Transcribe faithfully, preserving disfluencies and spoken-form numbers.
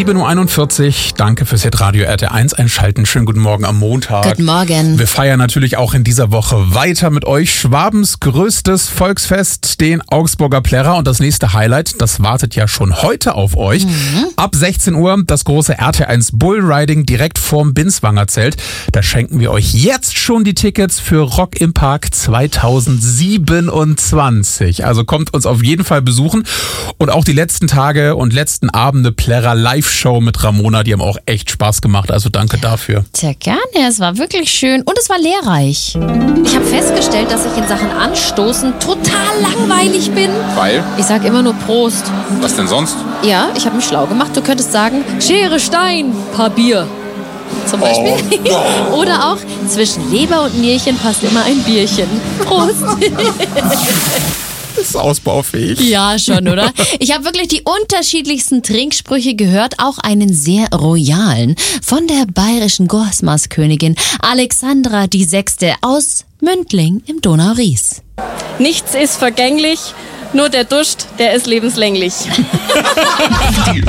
sieben Uhr einundvierzig. Danke fürs Radio R T eins einschalten. Schönen guten Morgen am Montag. Guten Morgen. Wir feiern natürlich auch in dieser Woche weiter mit euch Schwabens größtes Volksfest, den Augsburger Plärrer. Und das nächste Highlight, das wartet ja schon heute auf euch. Mhm. Ab sechzehn Uhr das große R T eins Bullriding direkt vorm Binswanger Zelt. Da schenken wir euch jetzt schon die Tickets für Rock im Park zweitausendsiebenundzwanzig. Also kommt uns auf jeden Fall besuchen. Und auch die letzten Tage und letzten Abende Plärrer Live-Show mit Ramona, die haben auch echt Spaß gemacht. Also danke dafür. Sehr gerne, es war wirklich schön und es war lehrreich. Ich habe festgestellt, dass ich in Sachen Anstoßen total langweilig bin. Weil? Ich sag immer nur Prost. Was denn sonst? Ja, ich habe mich schlau gemacht. Du könntest sagen, Schere, Stein, Papier. Zum Beispiel. Oh. Oder auch, zwischen Leber und Nierchen passt immer ein Bierchen. Prost. Ist ausbaufähig. Ja, schon, oder? Ich habe wirklich die unterschiedlichsten Trinksprüche gehört, auch einen sehr royalen von der bayerischen Gosmas-Königin Alexandra die Sechste aus Mündling im Donau-Ries. Nichts ist vergänglich, nur der Durst, der ist lebenslänglich. Die